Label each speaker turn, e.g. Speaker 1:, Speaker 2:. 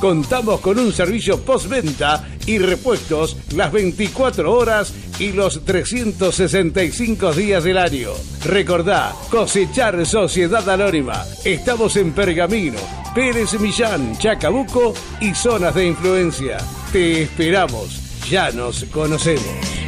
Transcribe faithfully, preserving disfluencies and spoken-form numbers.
Speaker 1: Contamos con un servicio postventa y repuestos las veinticuatro horas y los trescientos sesenta y cinco días del año. Recordá, Cosechar Sociedad Anónima. Estamos en Pergamino, Pérez Millán, Chacabuco y zonas de influencia. Te esperamos. Ya nos conocemos.